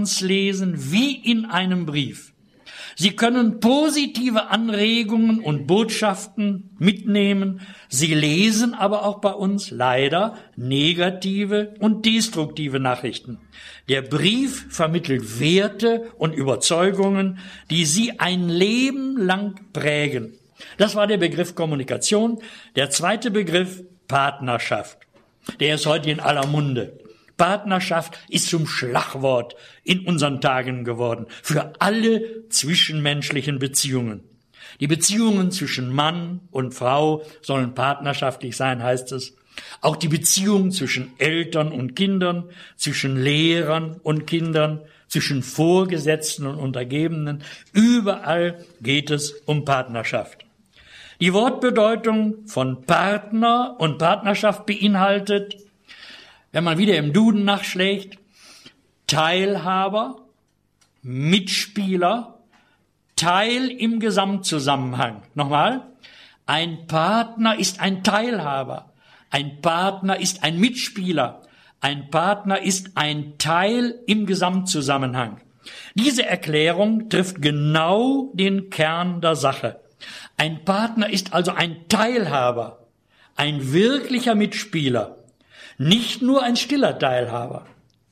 lesen wie in einem Brief. Sie können positive Anregungen und Botschaften mitnehmen. Sie lesen aber auch bei uns leider negative und destruktive Nachrichten. Der Brief vermittelt Werte und Überzeugungen, die Sie ein Leben lang prägen. Das war der Begriff Kommunikation. Der zweite Begriff Partnerschaft. Der ist heute in aller Munde. Partnerschaft ist zum Schlagwort in unseren Tagen geworden für alle zwischenmenschlichen Beziehungen. Die Beziehungen zwischen Mann und Frau sollen partnerschaftlich sein, heißt es. Auch die Beziehungen zwischen Eltern und Kindern, zwischen Lehrern und Kindern, zwischen Vorgesetzten und Untergebenen. Überall geht es um Partnerschaft. Die Wortbedeutung von Partner und Partnerschaft beinhaltet, wenn man wieder im Duden nachschlägt, Teilhaber, Mitspieler, Teil im Gesamtzusammenhang. Nochmal, ein Partner ist ein Teilhaber, ein Partner ist ein Mitspieler, ein Partner ist ein Teil im Gesamtzusammenhang. Diese Erklärung trifft genau den Kern der Sache. Ein Partner ist also ein Teilhaber, ein wirklicher Mitspieler. Nicht nur ein stiller Teilhaber,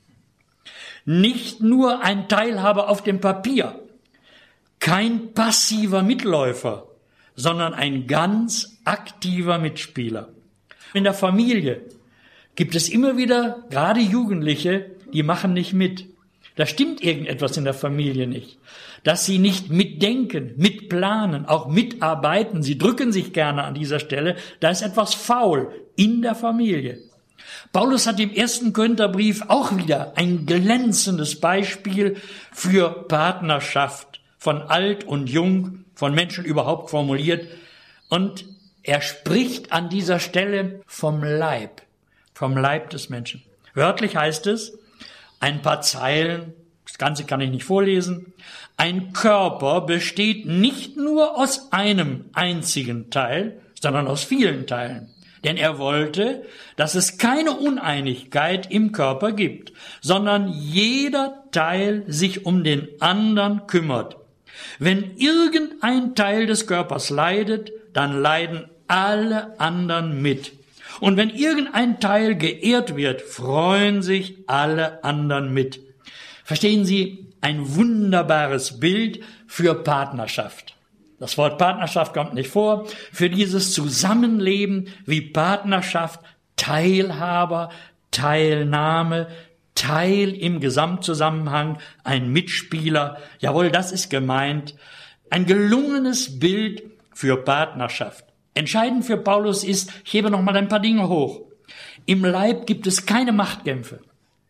nicht nur ein Teilhaber auf dem Papier, kein passiver Mitläufer, sondern ein ganz aktiver Mitspieler. In der Familie gibt es immer wieder, gerade Jugendliche, die machen nicht mit. Da stimmt irgendetwas in der Familie nicht. Dass sie nicht mitdenken, mitplanen, auch mitarbeiten, sie drücken sich gerne an dieser Stelle, da ist etwas faul in der Familie. Paulus hat im 1. Korintherbrief auch wieder ein glänzendes Beispiel für Partnerschaft von alt und jung, von Menschen überhaupt formuliert. Und er spricht an dieser Stelle vom Leib des Menschen. Wörtlich heißt es, ein paar Zeilen, das Ganze kann ich nicht vorlesen, ein Körper besteht nicht nur aus einem einzigen Teil, sondern aus vielen Teilen. Denn er wollte, dass es keine Uneinigkeit im Körper gibt, sondern jeder Teil sich um den anderen kümmert. Wenn irgendein Teil des Körpers leidet, dann leiden alle anderen mit. Und wenn irgendein Teil geehrt wird, freuen sich alle anderen mit. Verstehen Sie, ein wunderbares Bild für Partnerschaft. Das Wort Partnerschaft kommt nicht vor. Für dieses Zusammenleben wie Partnerschaft, Teilhaber, Teilnahme, Teil im Gesamtzusammenhang, ein Mitspieler. Jawohl, das ist gemeint. Ein gelungenes Bild für Partnerschaft. Entscheidend für Paulus ist, ich hebe noch mal ein paar Dinge hoch. Im Leib gibt es keine Machtkämpfe.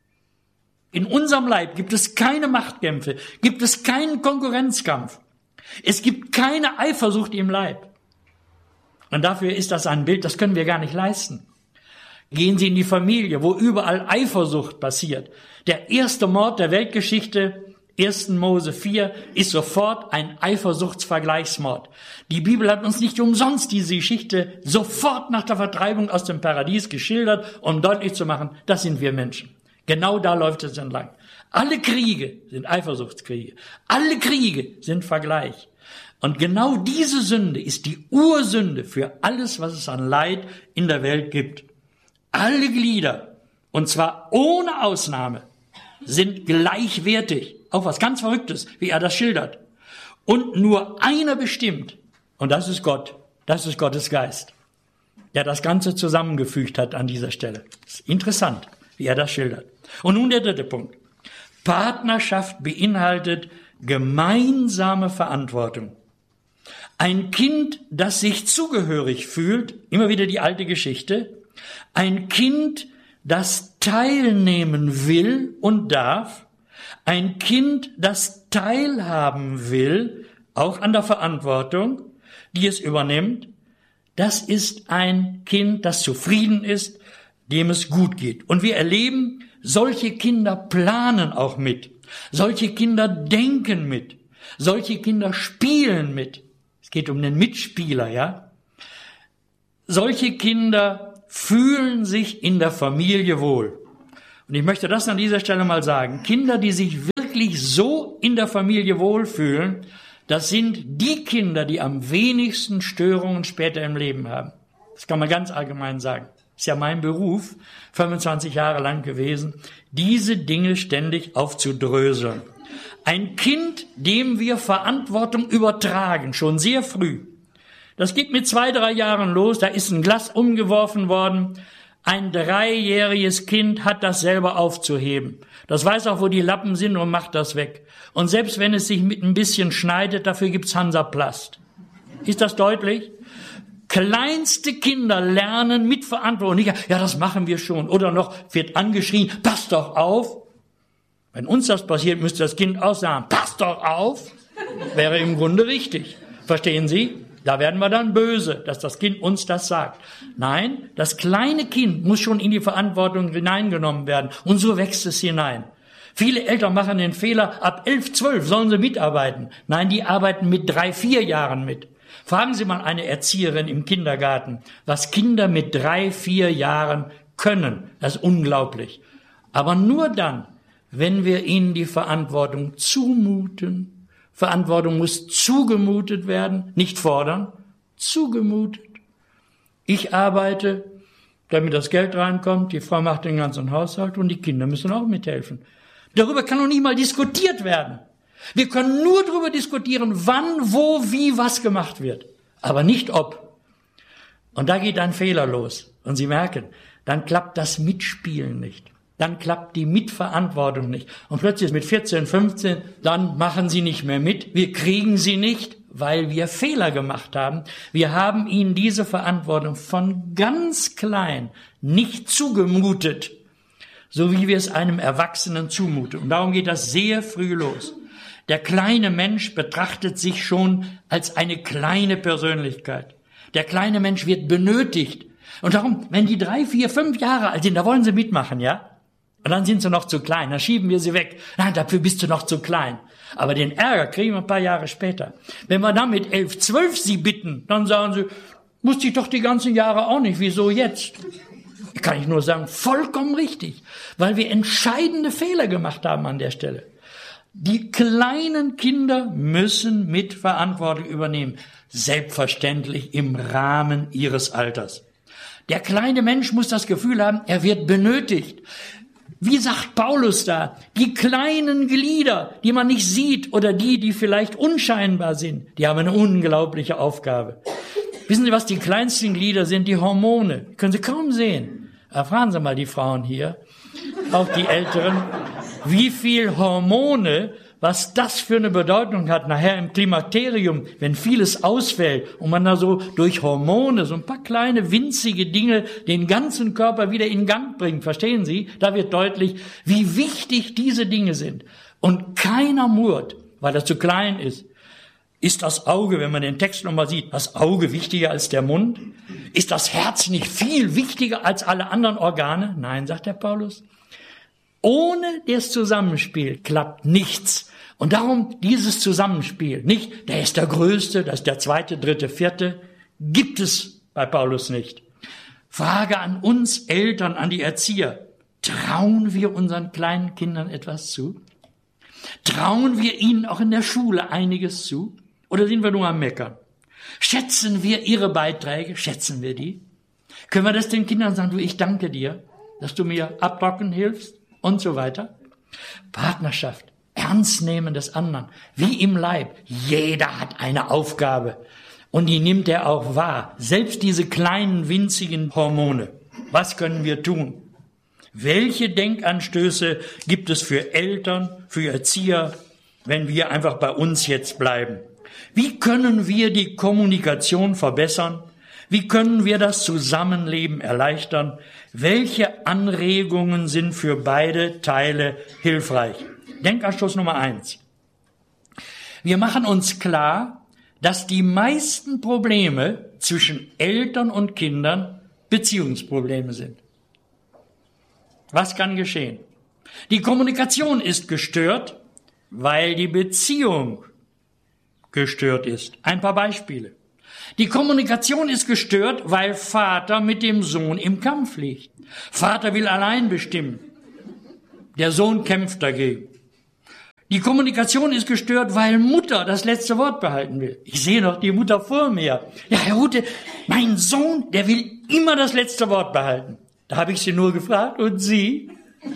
In unserem Leib gibt es keine Machtkämpfe, gibt es keinen Konkurrenzkampf. Es gibt keine Eifersucht im Leib. Und dafür ist das ein Bild, das können wir gar nicht leisten. Gehen Sie in die Familie, wo überall Eifersucht passiert. Der erste Mord der Weltgeschichte, 1. Mose 4, ist sofort ein Eifersuchtsvergleichsmord. Die Bibel hat uns nicht umsonst diese Geschichte sofort nach der Vertreibung aus dem Paradies geschildert, um deutlich zu machen, das sind wir Menschen. Genau da läuft es entlang. Alle Kriege sind Eifersuchtskriege. Alle Kriege sind Vergleich. Und genau diese Sünde ist die Ursünde für alles, was es an Leid in der Welt gibt. Alle Glieder, und zwar ohne Ausnahme, sind gleichwertig. Auch was ganz Verrücktes, wie er das schildert. Und nur einer bestimmt, und das ist Gott, das ist Gottes Geist, der das Ganze zusammengefügt hat an dieser Stelle. Das ist interessant, wie er das schildert. Und nun der dritte Punkt. Partnerschaft beinhaltet gemeinsame Verantwortung. Ein Kind, das sich zugehörig fühlt, immer wieder die alte Geschichte, ein Kind, das teilnehmen will und darf, ein Kind, das teilhaben will, auch an der Verantwortung, die es übernimmt, das ist ein Kind, das zufrieden ist, dem es gut geht. Und wir erleben, solche Kinder planen auch mit. Solche Kinder denken mit. Solche Kinder spielen mit. Es geht um den Mitspieler, ja. Solche Kinder fühlen sich in der Familie wohl. Und ich möchte das an dieser Stelle mal sagen. Kinder, die sich wirklich wirklich so in der Familie wohlfühlen, das sind die Kinder, die am wenigsten Störungen später im Leben haben. Das kann man ganz allgemein sagen. Ist ja mein Beruf, 25 Jahre lang gewesen, diese Dinge ständig aufzudröseln. Ein Kind, dem wir Verantwortung übertragen, schon sehr früh. Das geht mit 2, 3 Jahren los, da ist ein Glas umgeworfen worden. Ein 3-jähriges Kind hat das selber aufzuheben. Das weiß auch, wo die Lappen sind und macht das weg. Und selbst wenn es sich mit ein bisschen schneidet, dafür gibt's Hansaplast. Ist das deutlich? Kleinste Kinder lernen mit Verantwortung. Nicht, ja, das machen wir schon. Oder noch wird angeschrien, passt doch auf. Wenn uns das passiert, müsste das Kind auch sagen, passt doch auf. Wäre im Grunde richtig. Verstehen Sie? Da werden wir dann böse, dass das Kind uns das sagt. Nein, das kleine Kind muss schon in die Verantwortung hineingenommen werden. Und so wächst es hinein. Viele Eltern machen den Fehler, ab 11, 12 sollen sie mitarbeiten. Nein, die arbeiten mit 3, 4 Jahren mit. Fragen Sie mal eine Erzieherin im Kindergarten, was Kinder mit 3, 4 Jahren können. Das ist unglaublich. Aber nur dann, wenn wir ihnen die Verantwortung zumuten. Verantwortung muss zugemutet werden, nicht fordern, zugemutet. Ich arbeite, damit das Geld reinkommt, die Frau macht den ganzen Haushalt und die Kinder müssen auch mithelfen. Darüber kann noch nicht mal diskutiert werden. Wir können nur darüber diskutieren, wann, wo, wie, was gemacht wird. Aber nicht ob. Und da geht ein Fehler los. Und Sie merken, dann klappt das Mitspielen nicht. Dann klappt die Mitverantwortung nicht. Und plötzlich mit 14, 15, dann machen Sie nicht mehr mit. Wir kriegen Sie nicht, weil wir Fehler gemacht haben. Wir haben Ihnen diese Verantwortung von ganz klein nicht zugemutet, so wie wir es einem Erwachsenen zumuten. Und darum geht das sehr früh los. Der kleine Mensch betrachtet sich schon als eine kleine Persönlichkeit. Der kleine Mensch wird benötigt. Und darum, wenn die 3, 4, 5 Jahre alt sind, da wollen sie mitmachen, ja? Und dann sind sie noch zu klein, dann schieben wir sie weg. Nein, dafür bist du noch zu klein. Aber den Ärger kriegen wir ein paar Jahre später. Wenn wir dann mit 11, 12 sie bitten, dann sagen sie, musste ich doch die ganzen Jahre auch nicht, wieso jetzt? Kann ich nur sagen, vollkommen richtig, weil wir entscheidende Fehler gemacht haben an der Stelle. Die kleinen Kinder müssen Mitverantwortung übernehmen, selbstverständlich im Rahmen ihres Alters. Der kleine Mensch muss das Gefühl haben, er wird benötigt. Wie sagt Paulus da? Die kleinen Glieder, die man nicht sieht oder die vielleicht unscheinbar sind, die haben eine unglaubliche Aufgabe. Wissen Sie, was die kleinsten Glieder sind? Die Hormone. Die können Sie kaum sehen. Fragen Sie mal die Frauen hier, auch die Älteren, wie viel Hormone, was das für eine Bedeutung hat nachher im Klimakterium, wenn vieles ausfällt und man da so durch Hormone, so ein paar kleine winzige Dinge den ganzen Körper wieder in Gang bringt. Verstehen Sie? Da wird deutlich, wie wichtig diese Dinge sind. Und keiner murrt, weil er zu klein ist. Ist das Auge, wenn man den Text nochmal sieht, das Auge wichtiger als der Mund? Ist das Herz nicht viel wichtiger als alle anderen Organe? Nein, sagt der Paulus. Ohne das Zusammenspiel klappt nichts. Und darum dieses Zusammenspiel, nicht, der ist der Größte, das ist der Zweite, Dritte, Vierte, gibt es bei Paulus nicht. Frage an uns Eltern, an die Erzieher. Trauen wir unseren kleinen Kindern etwas zu? Trauen wir ihnen auch in der Schule einiges zu? Oder sind wir nur am Meckern? Schätzen wir ihre Beiträge? Schätzen wir die? Können wir das den Kindern sagen, du, ich danke dir, dass du mir abrocken hilfst und so weiter? Partnerschaft, Ernstnehmen des anderen, wie im Leib. Jeder hat eine Aufgabe und die nimmt er auch wahr. Selbst diese kleinen, winzigen Hormone. Was können wir tun? Welche Denkanstöße gibt es für Eltern, für Erzieher, wenn wir einfach bei uns jetzt bleiben? Wie können wir die Kommunikation verbessern? Wie können wir das Zusammenleben erleichtern? Welche Anregungen sind für beide Teile hilfreich? Denkanstoß Nummer 1. Wir machen uns klar, dass die meisten Probleme zwischen Eltern und Kindern Beziehungsprobleme sind. Was kann geschehen? Die Kommunikation ist gestört, weil die Beziehung gestört ist. Ein paar Beispiele. Die Kommunikation ist gestört, weil Vater mit dem Sohn im Kampf liegt. Vater will allein bestimmen. Der Sohn kämpft dagegen. Die Kommunikation ist gestört, weil Mutter das letzte Wort behalten will. Ich sehe noch die Mutter vor mir. Ja, Herr Rute, mein Sohn, der will immer das letzte Wort behalten. Da habe ich sie nur gefragt, und Sie?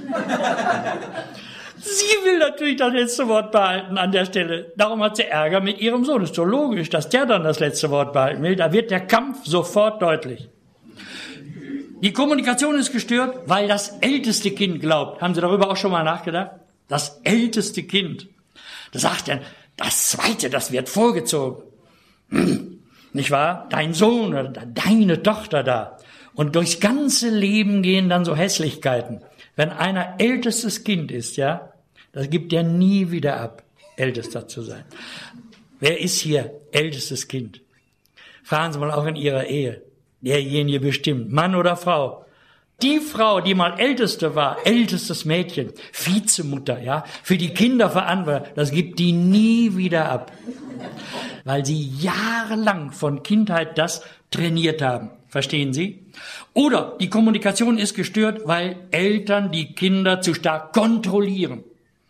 Sie will natürlich das letzte Wort behalten an der Stelle. Darum hat sie Ärger mit ihrem Sohn. Ist doch logisch, dass der dann das letzte Wort behalten will. Da wird der Kampf sofort deutlich. Die Kommunikation ist gestört, weil das älteste Kind glaubt. Haben Sie darüber auch schon mal nachgedacht? Das älteste Kind. Das sagt dann, das zweite, das wird vorgezogen. Nicht wahr? Dein Sohn oder deine Tochter da. Und durchs ganze Leben gehen dann so Hässlichkeiten. Wenn einer ältestes Kind ist, ja, das gibt er nie wieder ab, ältester zu sein. Wer ist hier ältestes Kind? Fragen Sie mal auch in Ihrer Ehe. Derjenige bestimmt, Mann oder Frau. Die Frau, die mal Älteste war, ältestes Mädchen, Vizemutter, ja, für die Kinder verantwortlich, das gibt die nie wieder ab. Weil sie jahrelang von Kindheit das trainiert haben. Verstehen Sie? Oder die Kommunikation ist gestört, weil Eltern die Kinder zu stark kontrollieren.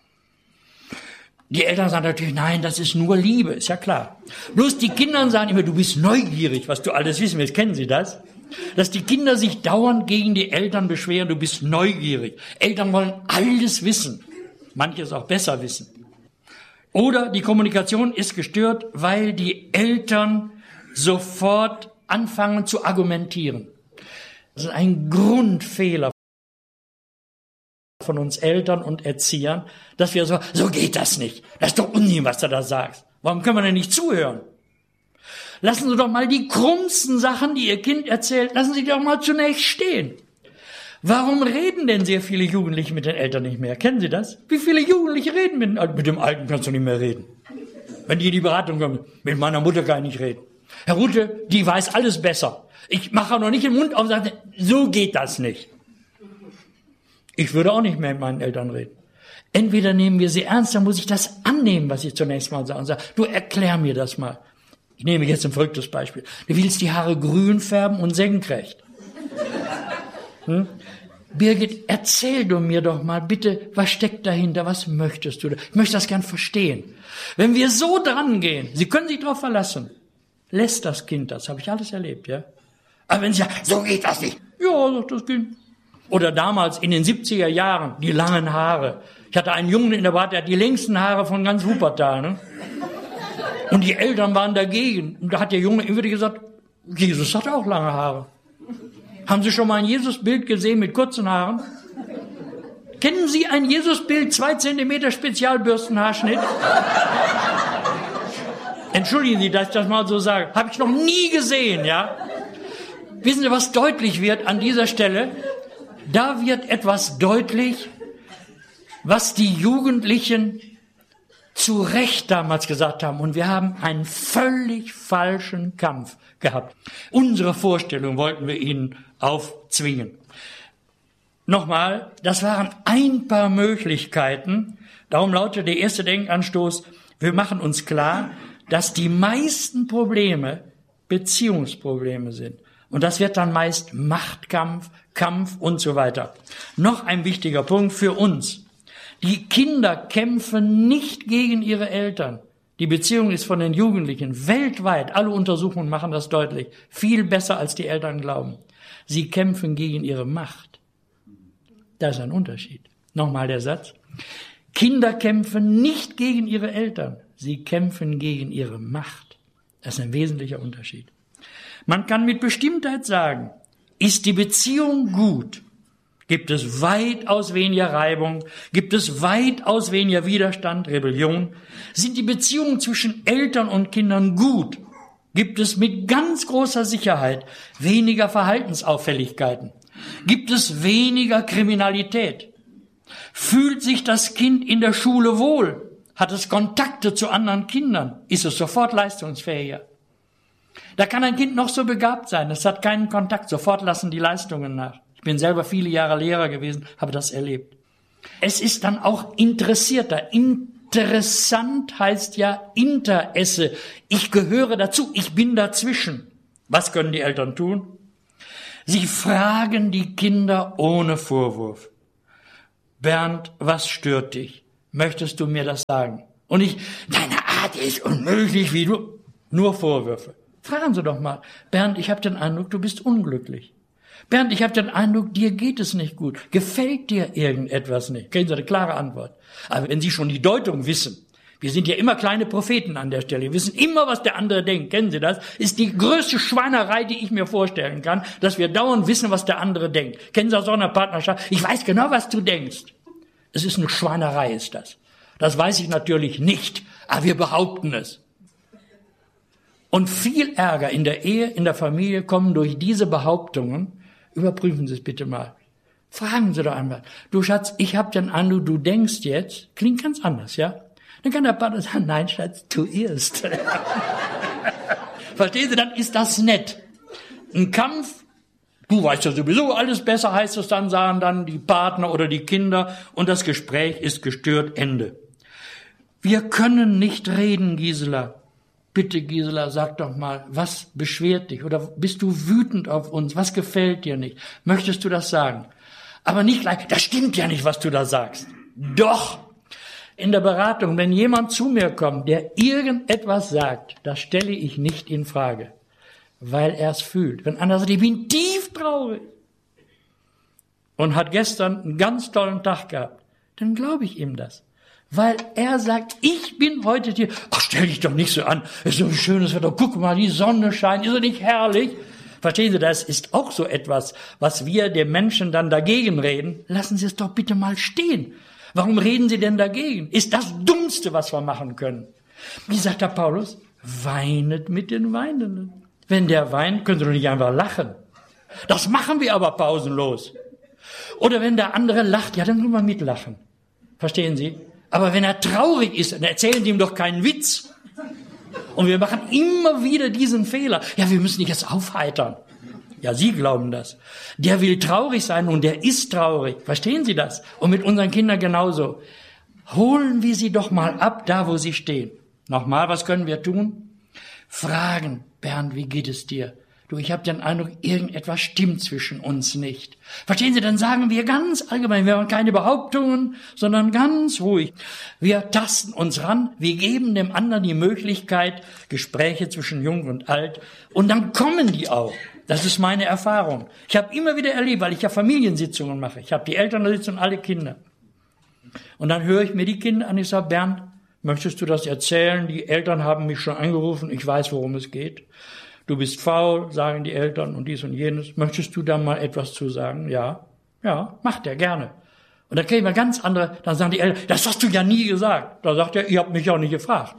Die Eltern sagen natürlich, nein, das ist nur Liebe, ist ja klar. Bloß die Kinder sagen immer, du bist neugierig, was du alles wissen willst. Kennen Sie das? Dass die Kinder sich dauernd gegen die Eltern beschweren, du bist neugierig. Eltern wollen alles wissen, manches auch besser wissen. Oder die Kommunikation ist gestört, weil die Eltern sofort anfangen zu argumentieren. Das ist ein Grundfehler von uns Eltern und Erziehern, dass wir so geht das nicht. Das ist doch Unsinn, was du da sagst. Warum können wir denn nicht zuhören? Lassen Sie doch mal die krummsten Sachen, die Ihr Kind erzählt, lassen Sie doch mal zunächst stehen. Warum reden denn sehr viele Jugendliche mit den Eltern nicht mehr? Kennen Sie das? Wie viele Jugendliche reden mit dem Alten kannst du nicht mehr reden. Wenn die in die Beratung kommen, mit meiner Mutter kann ich nicht reden. Herr Rute, die weiß alles besser. Ich mache noch nicht den Mund auf und sage, so geht das nicht. Ich würde auch nicht mehr mit meinen Eltern reden. Entweder nehmen wir sie ernst, dann muss ich das annehmen, was ich zunächst mal sage. Und sage, du erklär mir das mal. Ich nehme jetzt ein verrücktes Beispiel. Du willst die Haare grün färben und senkrecht. Birgit, erzähl du mir doch mal bitte, was steckt dahinter, was möchtest du? Ich möchte das gern verstehen. Wenn wir so dran gehen, Sie können sich darauf verlassen, lässt das Kind das, habe ich alles erlebt, ja. Aber wenn Sie sagen, so geht das nicht. Ja, sagt das Kind. Oder damals in den 70er Jahren, die langen Haare. Ich hatte einen Jungen in der Beratung, der hat die längsten Haare von ganz Wuppertal, ne? Und die Eltern waren dagegen. Und da hat der Junge immer gesagt, Jesus hat auch lange Haare. Haben Sie schon mal ein Jesusbild gesehen mit kurzen Haaren? Kennen Sie ein Jesusbild, 2 Zentimeter Spezialbürstenhaarschnitt? Entschuldigen Sie, dass ich das mal so sage. Habe ich noch nie gesehen, ja? Wissen Sie, was deutlich wird an dieser Stelle? Da wird etwas deutlich, was die Jugendlichen zu Recht damals gesagt haben. Und wir haben einen völlig falschen Kampf gehabt. Unsere Vorstellung wollten wir ihnen aufzwingen. Nochmal, das waren ein paar Möglichkeiten. Darum lautet der erste Denkanstoß, wir machen uns klar, dass die meisten Probleme Beziehungsprobleme sind. Und das wird dann meist Machtkampf, Kampf und so weiter. Noch ein wichtiger Punkt für uns. Die Kinder kämpfen nicht gegen ihre Eltern. Die Beziehung ist von den Jugendlichen weltweit, alle Untersuchungen machen das deutlich, viel besser als die Eltern glauben. Sie kämpfen gegen ihre Macht. Das ist ein Unterschied. Nochmal der Satz. Kinder kämpfen nicht gegen ihre Eltern. Sie kämpfen gegen ihre Macht. Das ist ein wesentlicher Unterschied. Man kann mit Bestimmtheit sagen, ist die Beziehung gut, gibt es weitaus weniger Reibung, gibt es weitaus weniger Widerstand, Rebellion. Sind die Beziehungen zwischen Eltern und Kindern gut, gibt es mit ganz großer Sicherheit weniger Verhaltensauffälligkeiten, gibt es weniger Kriminalität. Fühlt sich das Kind in der Schule wohl, hat es Kontakte zu anderen Kindern, ist es sofort leistungsfähiger. Da kann ein Kind noch so begabt sein, es hat keinen Kontakt, sofort lassen die Leistungen nach. Ich bin selber viele Jahre Lehrer gewesen, habe das erlebt. Es ist dann auch interessierter. Interessant heißt ja Interesse. Ich gehöre dazu, ich bin dazwischen. Was können die Eltern tun? Sie fragen die Kinder ohne Vorwurf. Bernd, was stört dich? möchtest du mir das sagen? Und ich, deine Art ist unmöglich wie du. Nur Vorwürfe. Fragen Sie doch mal, Bernd, ich habe den Eindruck, du bist unglücklich. Bernd, ich habe den Eindruck, dir geht es nicht gut. Gefällt dir irgendetwas nicht? Kriegen Sie eine klare Antwort. Aber wenn Sie schon die Deutung wissen, wir sind ja immer kleine Propheten an der Stelle, wir wissen immer, was der andere denkt. Kennen Sie das? Ist die größte Schweinerei, die ich mir vorstellen kann, dass wir dauernd wissen, was der andere denkt. Kennen Sie aus so einer Partnerschaft? Ich weiß genau, was du denkst. Es ist eine Schweinerei, ist das. Das weiß ich natürlich nicht, aber wir behaupten es. Und viel Ärger in der Ehe, in der Familie kommen durch diese Behauptungen. Überprüfen Sie es bitte mal. Fragen Sie doch einmal. Du Schatz, ich habe den Eindruck, du denkst jetzt, klingt ganz anders, ja? Dann kann der Partner sagen, nein Schatz, du irrst. Verstehen Sie, dann ist das nett. Ein Kampf, du weißt ja sowieso alles besser, heißt es dann, sagen dann die Partner oder die Kinder und das Gespräch ist gestört, Ende. Wir können nicht reden, Gisela. Bitte, Gisela, sag doch mal, was beschwert dich? Oder bist du wütend auf uns? Was gefällt dir nicht? Möchtest du das sagen? Aber nicht gleich, das stimmt ja nicht, was du da sagst. Doch! In der Beratung, wenn jemand zu mir kommt, der irgendetwas sagt, das stelle ich nicht in Frage, weil er es fühlt. Wenn einer sagt, ich bin tief traurig und hat gestern einen ganz tollen Tag gehabt, dann glaube ich ihm das. Weil er sagt, ich bin heute hier, ach, stell dich doch nicht so an, es ist so ein schönes Wetter, guck mal, die Sonne scheint, ist doch nicht herrlich? Verstehen Sie, das ist auch so etwas, was wir dem Menschen dann dagegen reden. Lassen Sie es doch bitte mal stehen. Warum reden Sie denn dagegen? Ist das Dummste, was wir machen können. Wie sagt der Paulus? Weinet mit den Weinenden. Wenn der weint, können Sie doch nicht einfach lachen. Das machen wir aber pausenlos. Oder wenn der andere lacht, ja, dann können wir mitlachen. Verstehen Sie? Aber wenn er traurig ist, dann erzählen Sie ihm doch keinen Witz. Und wir machen immer wieder diesen Fehler. Ja, wir müssen dich jetzt aufheitern. Ja, Sie glauben das. Der will traurig sein und der ist traurig. Verstehen Sie das? Und mit unseren Kindern genauso. Holen wir sie doch mal ab, da wo sie stehen. Nochmal, was können wir tun? Fragen. Bernd, wie geht es dir? Du, ich habe den Eindruck, irgendetwas stimmt zwischen uns nicht. Verstehen Sie, dann sagen wir ganz allgemein, wir haben keine Behauptungen, sondern ganz ruhig. Wir tasten uns ran, wir geben dem anderen die Möglichkeit, Gespräche zwischen Jung und Alt, und dann kommen die auch. Das ist meine Erfahrung. Ich habe immer wieder erlebt, weil ich ja Familiensitzungen mache. Ich habe die Eltern da sitzen und alle Kinder. Und dann höre ich mir die Kinder an, ich sage, Bernd, möchtest du das erzählen? Die Eltern haben mich schon angerufen, ich weiß, worum es geht. Du bist faul, sagen die Eltern und dies und jenes. Möchtest du da mal etwas zu sagen? Ja, macht er gerne. Und dann kriegen wir ganz andere, dann sagen die Eltern, das hast du ja nie gesagt. Da sagt er, ihr habt mich auch nicht gefragt.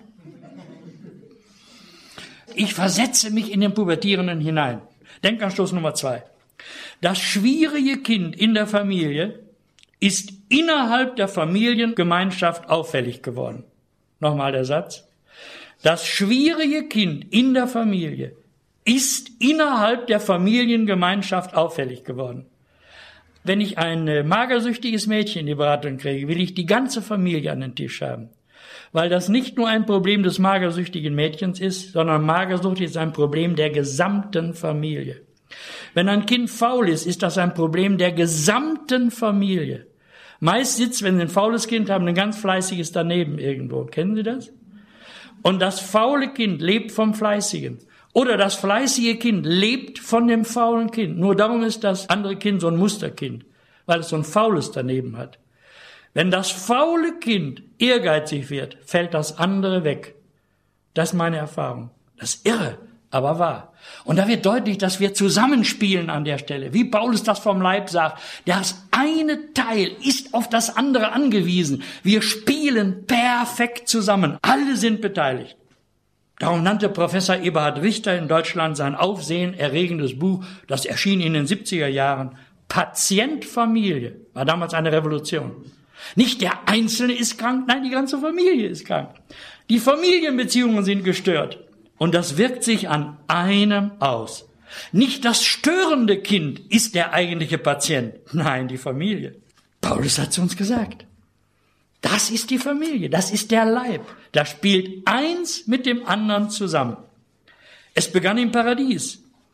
Ich versetze mich in den Pubertierenden hinein. Denkanstoß Nummer 2. Das schwierige Kind in der Familie ist innerhalb der Familiengemeinschaft auffällig geworden. Nochmal der Satz. Das schwierige Kind in der Familie ist innerhalb der Familiengemeinschaft auffällig geworden. Wenn ich ein magersüchtiges Mädchen in die Beratung kriege, will ich die ganze Familie an den Tisch haben. Weil das nicht nur ein Problem des magersüchtigen Mädchens ist, sondern Magersucht ist ein Problem der gesamten Familie. Wenn ein Kind faul ist, ist das ein Problem der gesamten Familie. Meist sitzt, wenn Sie ein faules Kind haben, ein ganz fleißiges daneben irgendwo. Kennen Sie das? Und das faule Kind lebt vom Fleißigen. Oder das fleißige Kind lebt von dem faulen Kind. Nur darum ist das andere Kind so ein Musterkind, weil es so ein faules daneben hat. Wenn das faule Kind ehrgeizig wird, fällt das andere weg. Das ist meine Erfahrung. Das ist irre, aber wahr. Und da wird deutlich, dass wir zusammenspielen an der Stelle. Wie Paulus das vom Leib sagt, das eine Teil ist auf das andere angewiesen. Wir spielen perfekt zusammen. Alle sind beteiligt. Darum nannte Professor Eberhard Richter in Deutschland sein aufsehenerregendes Buch, das erschien in den 70er Jahren, Patient Familie, war damals eine Revolution. Nicht der Einzelne ist krank, nein, die ganze Familie ist krank. Die Familienbeziehungen sind gestört. Und das wirkt sich an einem aus. Nicht das störende Kind ist der eigentliche Patient, nein, die Familie. Paulus hat es uns gesagt. Das ist die Familie, das ist der Leib. Da spielt eins mit dem anderen zusammen. Es begann im Paradies.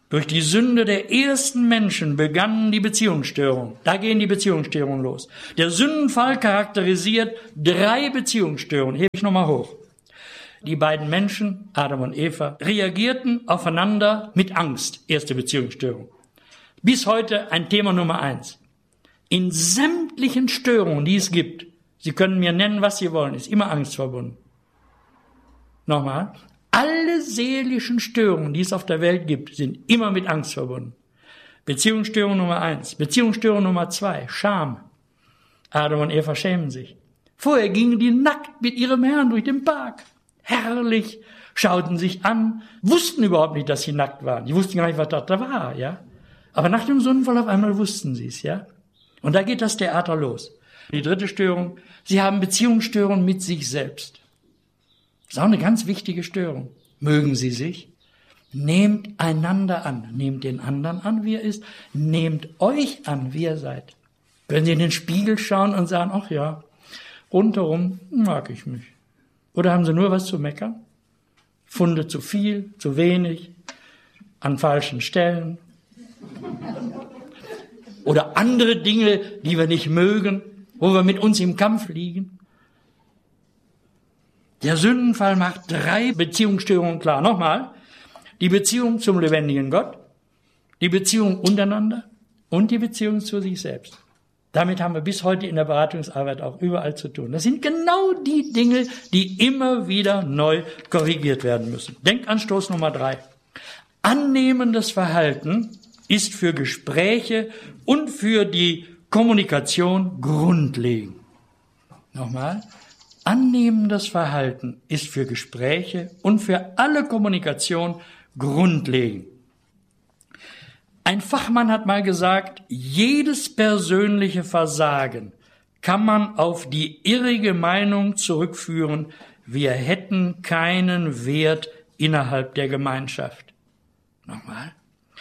Durch die Sünde der ersten Menschen begannen die Beziehungsstörungen. Da gehen die Beziehungsstörungen los. Der Sündenfall charakterisiert 3 Beziehungsstörungen. Hebe ich nochmal hoch. Die beiden Menschen, Adam und Eva, reagierten aufeinander mit Angst. Erste Beziehungsstörung. Bis heute ein Thema Nummer 1. In sämtlichen Störungen, die es gibt, Sie können mir nennen, was Sie wollen, ist immer Angst verbunden. Nochmal. Alle seelischen Störungen, die es auf der Welt gibt, sind immer mit Angst verbunden. Beziehungsstörung Nummer 1. Beziehungsstörung Nummer 2. Scham. Adam und Eva schämen sich. Vorher gingen die nackt mit ihrem Herrn durch den Park. Herrlich. Schauten sich an. Wussten überhaupt nicht, dass sie nackt waren. Die wussten gar nicht, was da war, ja. Aber nach dem Sündenfall auf einmal wussten sie es, ja. Und da geht das Theater los. Die 3. Störung. Sie haben Beziehungsstörungen mit sich selbst. Das ist auch eine ganz wichtige Störung. Mögen Sie sich? Nehmt einander an. Nehmt den anderen an, wie er ist. Nehmt euch an, wie ihr seid. Können Sie in den Spiegel schauen und sagen, ach ja, rundherum mag ich mich. Oder haben Sie nur was zu meckern? Funde zu viel, zu wenig, an falschen Stellen. Oder andere Dinge, die wir nicht mögen, wo wir mit uns im Kampf liegen. Der Sündenfall macht 3 Beziehungsstörungen klar. Nochmal, die Beziehung zum lebendigen Gott, die Beziehung untereinander und die Beziehung zu sich selbst. Damit haben wir bis heute in der Beratungsarbeit auch überall zu tun. Das sind genau die Dinge, die immer wieder neu korrigiert werden müssen. Denkanstoß Nummer 3. Annehmendes Verhalten ist für Gespräche und für die Kommunikation grundlegend. Nochmal. Annehmendes Verhalten ist für Gespräche und für alle Kommunikation grundlegend. Ein Fachmann hat mal gesagt, jedes persönliche Versagen kann man auf die irrige Meinung zurückführen, wir hätten keinen Wert innerhalb der Gemeinschaft. Nochmal.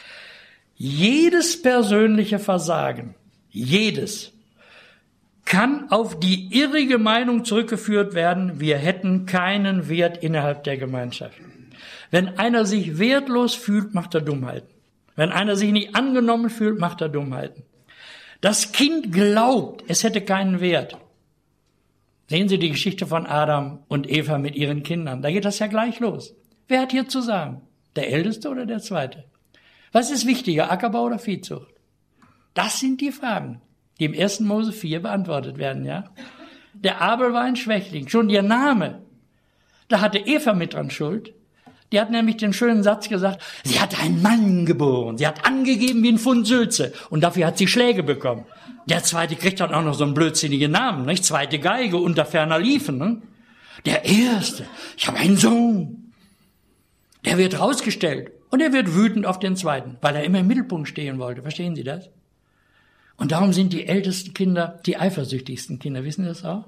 Jedes persönliche Versagen, jedes, kann auf die irrige Meinung zurückgeführt werden, wir hätten keinen Wert innerhalb der Gemeinschaft. Wenn einer sich wertlos fühlt, macht er Dummheiten. Wenn einer sich nicht angenommen fühlt, macht er Dummheiten. Das Kind glaubt, es hätte keinen Wert. Sehen Sie die Geschichte von Adam und Eva mit ihren Kindern. Da geht das ja gleich los. Wer hat hier zu sagen? Der Älteste oder der Zweite? Was ist wichtiger, Ackerbau oder Viehzucht? Das sind die Fragen, die im 1. Mose 4 beantwortet werden, ja. Der Abel war ein Schwächling, schon ihr Name. Da hatte Eva mit dran Schuld. Die hat nämlich den schönen Satz gesagt, sie hat einen Mann geboren, sie hat angegeben wie ein Pfund Sülze und dafür hat sie Schläge bekommen. Der Zweite kriegt dann auch noch so einen blödsinnigen Namen, nicht? Zweite Geige unter ferner Liefen. Ne? Der Erste, ich habe einen Sohn. Der wird rausgestellt und er wird wütend auf den Zweiten, weil er immer im Mittelpunkt stehen wollte. Verstehen Sie das? Und darum sind die ältesten Kinder die eifersüchtigsten Kinder. Wissen Sie das auch?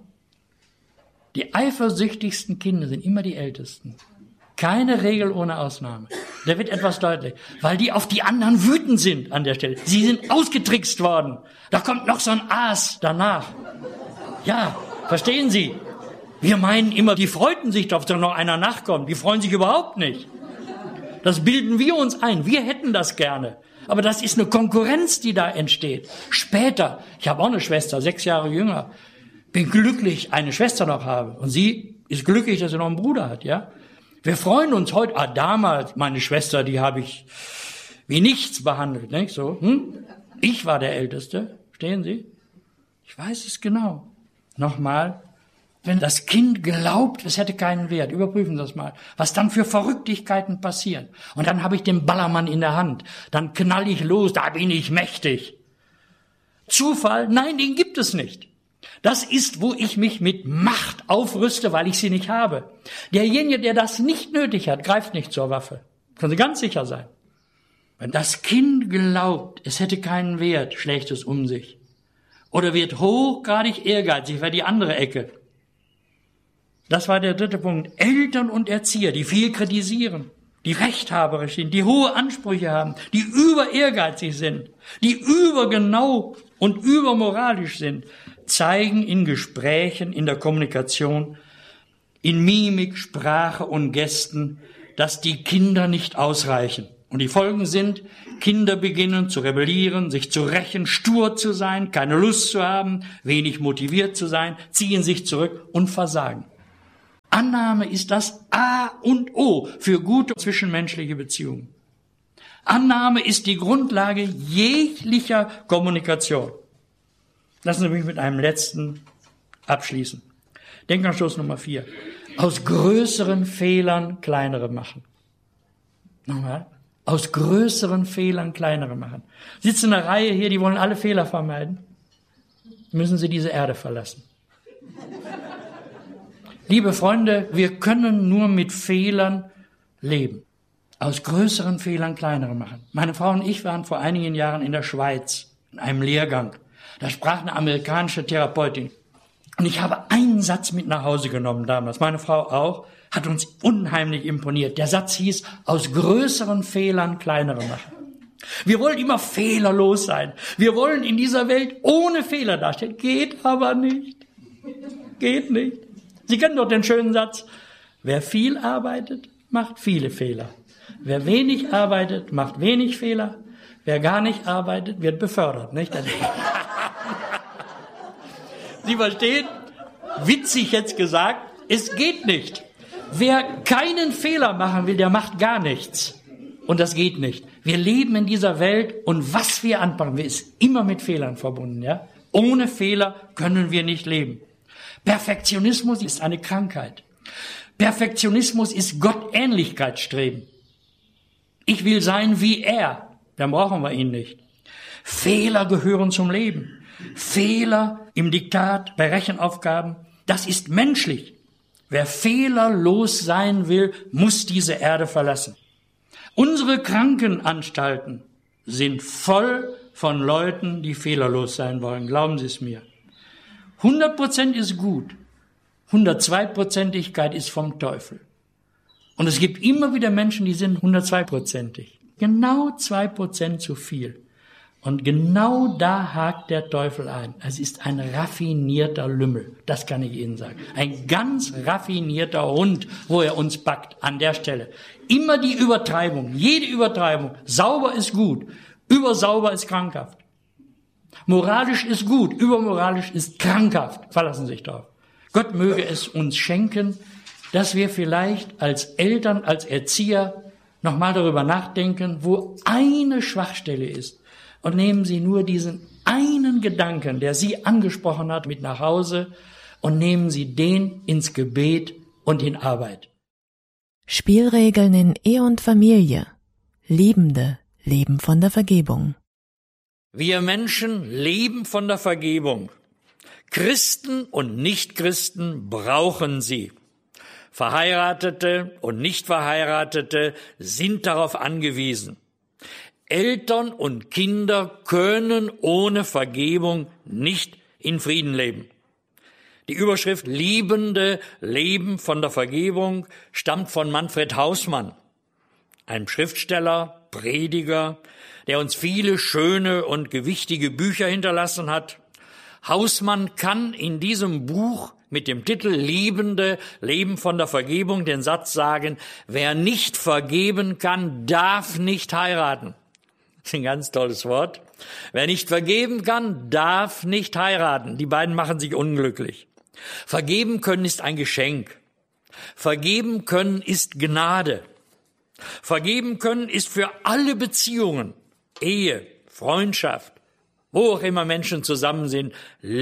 Die eifersüchtigsten Kinder sind immer die ältesten. Keine Regel ohne Ausnahme. Da wird etwas deutlich. Weil die auf die anderen wütend sind an der Stelle. Sie sind ausgetrickst worden. Da kommt noch so ein Aas danach. Ja, verstehen Sie? Wir meinen immer, die freuten sich doch, dass noch einer nachkommt. Die freuen sich überhaupt nicht. Das bilden wir uns ein. Wir hätten das gerne. Aber das ist eine Konkurrenz, die da entsteht. Später, ich habe auch eine Schwester, 6 Jahre jünger, bin glücklich, eine Schwester noch habe. Und sie ist glücklich, dass sie noch einen Bruder hat, ja. Wir freuen uns heute, damals, meine Schwester, die habe ich wie nichts behandelt, nicht so. Ich war der Älteste, verstehen Sie? Ich weiß es genau. Nochmal, wenn das Kind glaubt, es hätte keinen Wert, überprüfen Sie das mal, was dann für Verrücktigkeiten passieren. Und dann habe ich den Ballermann in der Hand, dann knall ich los, da bin ich mächtig. Zufall? Nein, den gibt es nicht. Das ist, wo ich mich mit Macht aufrüste, weil ich sie nicht habe. Derjenige, der das nicht nötig hat, greift nicht zur Waffe. Können Sie ganz sicher sein. Wenn das Kind glaubt, es hätte keinen Wert, schlägt es um sich. Oder wird hochgradig ehrgeizig, wäre die andere Ecke. Das war der 3. Punkt. Eltern und Erzieher, die viel kritisieren, die rechthaberisch sind, die hohe Ansprüche haben, die über ehrgeizig sind, die übergenau und übermoralisch sind, zeigen in Gesprächen, in der Kommunikation, in Mimik, Sprache und Gesten, dass die Kinder nicht ausreichen. Und die Folgen sind, Kinder beginnen zu rebellieren, sich zu rächen, stur zu sein, keine Lust zu haben, wenig motiviert zu sein, ziehen sich zurück und versagen. Annahme ist das A und O für gute zwischenmenschliche Beziehungen. Annahme ist die Grundlage jeglicher Kommunikation. Lassen Sie mich mit einem letzten abschließen. Denkanstoß Nummer 4. Aus größeren Fehlern kleinere machen. Nochmal. Aus größeren Fehlern kleinere machen. Sitzen eine Reihe hier, die wollen alle Fehler vermeiden. Müssen sie diese Erde verlassen. Liebe Freunde, wir können nur mit Fehlern leben. Aus größeren Fehlern kleinere machen. Meine Frau und ich waren vor einigen Jahren in der Schweiz, in einem Lehrgang. Da sprach eine amerikanische Therapeutin. Und ich habe einen Satz mit nach Hause genommen damals. Meine Frau auch. Hat uns unheimlich imponiert. Der Satz hieß, aus größeren Fehlern kleinere machen. Wir wollen immer fehlerlos sein. Wir wollen in dieser Welt ohne Fehler dastehen. Geht aber nicht. Geht nicht. Sie kennen doch den schönen Satz, wer viel arbeitet, macht viele Fehler. Wer wenig arbeitet, macht wenig Fehler. Wer gar nicht arbeitet, wird befördert. Nicht? Sie verstehen? Witzig jetzt gesagt, es geht nicht. Wer keinen Fehler machen will, der macht gar nichts. Und das geht nicht. Wir leben in dieser Welt und was wir anpacken, ist immer mit Fehlern verbunden. Ja? Ohne Fehler können wir nicht leben. Perfektionismus ist eine Krankheit. Perfektionismus ist Gottähnlichkeitsstreben. Ich will sein wie er, dann brauchen wir ihn nicht. Fehler gehören zum Leben. Fehler im Diktat, bei Rechenaufgaben, das ist menschlich. Wer fehlerlos sein will, muss diese Erde verlassen. Unsere Krankenanstalten sind voll von Leuten, die fehlerlos sein wollen. Glauben Sie es mir. 100% ist gut. 102%igkeit ist vom Teufel. Und es gibt immer wieder Menschen, die sind 102%ig. Genau 2% zu viel. Und genau da hakt der Teufel ein. Es ist ein raffinierter Lümmel, das kann ich Ihnen sagen. Ein ganz raffinierter Hund, wo er uns packt, an der Stelle. Immer die Übertreibung, jede Übertreibung. Sauber ist gut, übersauber ist krankhaft. Moralisch ist gut, übermoralisch ist krankhaft. Verlassen Sie sich drauf. Gott möge es uns schenken, dass wir vielleicht als Eltern, als Erzieher nochmal darüber nachdenken, wo eine Schwachstelle ist. Und nehmen Sie nur diesen einen Gedanken, der Sie angesprochen hat, mit nach Hause und nehmen Sie den ins Gebet und in Arbeit. Spielregeln in Ehe und Familie. Liebende leben von der Vergebung. Wir Menschen leben von der Vergebung. Christen und Nichtchristen brauchen sie. Verheiratete und Nichtverheiratete sind darauf angewiesen. Eltern und Kinder können ohne Vergebung nicht in Frieden leben. Die Überschrift Liebende leben von der Vergebung stammt von Manfred Hausmann, einem Schriftsteller, Prediger, der uns viele schöne und gewichtige Bücher hinterlassen hat. Hausmann kann in diesem Buch mit dem Titel Liebende leben von der Vergebung den Satz sagen, wer nicht vergeben kann, darf nicht heiraten. Das ist ein ganz tolles Wort. Wer nicht vergeben kann, darf nicht heiraten. Die beiden machen sich unglücklich. Vergeben können ist ein Geschenk. Vergeben können ist Gnade. Vergeben können ist für alle Beziehungen, Ehe, Freundschaft, wo auch immer Menschen zusammen sind,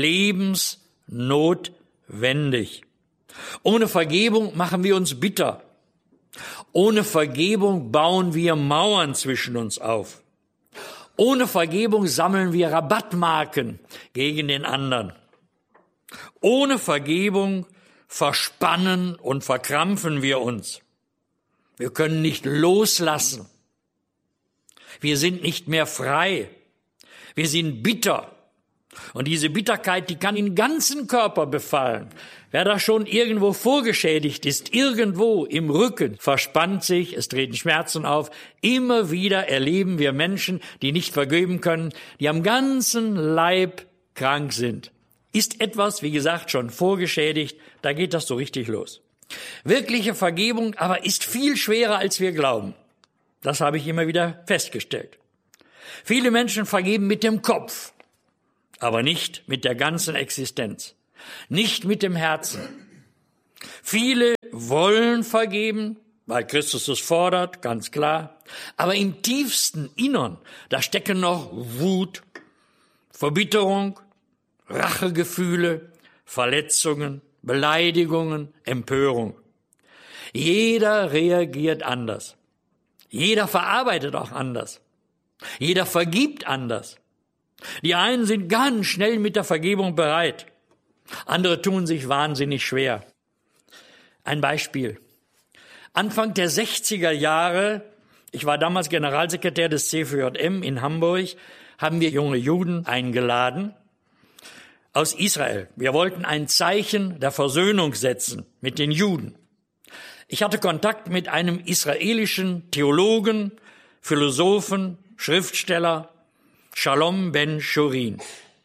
lebensnotwendig. Ohne Vergebung machen wir uns bitter. Ohne Vergebung bauen wir Mauern zwischen uns auf. Ohne Vergebung sammeln wir Rabattmarken gegen den anderen. Ohne Vergebung verspannen und verkrampfen wir uns. Wir können nicht loslassen. Wir sind nicht mehr frei. Wir sind bitter. Und diese Bitterkeit, die kann den ganzen Körper befallen. Wer da schon irgendwo vorgeschädigt ist, irgendwo im Rücken, verspannt sich, es treten Schmerzen auf. Immer wieder erleben wir Menschen, die nicht vergeben können, die am ganzen Leib krank sind. Ist etwas, wie gesagt, schon vorgeschädigt, da geht das so richtig los. Wirkliche Vergebung aber ist viel schwerer, als wir glauben. Das habe ich immer wieder festgestellt. Viele Menschen vergeben mit dem Kopf, aber nicht mit der ganzen Existenz, nicht mit dem Herzen. Viele wollen vergeben, weil Christus es fordert, ganz klar. Aber im tiefsten Innern, da stecken noch Wut, Verbitterung, Rachegefühle, Verletzungen, Beleidigungen, Empörung. Jeder reagiert anders. Jeder verarbeitet auch anders. Jeder vergibt anders. Die einen sind ganz schnell mit der Vergebung bereit. Andere tun sich wahnsinnig schwer. Ein Beispiel. Anfang der 60er Jahre, ich war damals Generalsekretär des CVJM in Hamburg, haben wir junge Juden eingeladen aus Israel. Wir wollten ein Zeichen der Versöhnung setzen mit den Juden. Ich hatte Kontakt mit einem israelischen Theologen, Philosophen, Schriftsteller, Shalom Ben-Shurin.